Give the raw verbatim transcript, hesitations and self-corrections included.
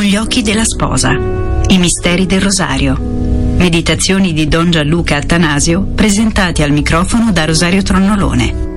Con gli occhi della sposa. I misteri del rosario. Meditazioni di Don Gianluca Attanasio, presentati al microfono da Rosario Tronnolone.